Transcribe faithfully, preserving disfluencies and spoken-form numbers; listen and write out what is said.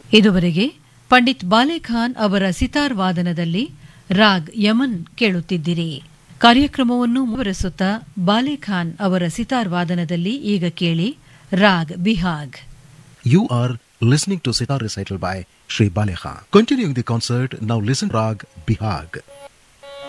ಇದುವರೆಗೆ ಪಂಡಿತ್ ಬಾಲೇಖಾನ್ ಅವರ ಸಿತಾರ್ ವಾದನದಲ್ಲಿ ರಾಗ್ ಯಮನ್ ಕೇಳುತ್ತಿದ್ದಿರಿ. ಕಾರ್ಯಕ್ರಮವನ್ನು ಮುಂದುವರೆಸುತ್ತಾ ಬಾಲೇಖಾನ್ ಅವರ ಸಿತಾರ್ ವಾದನದಲ್ಲಿ ಈಗ ಕೇಳಿ raag Bihag. You are listening to sitar recital by Shri Balekhan. Continuing the concert, now listen Rag Bihag.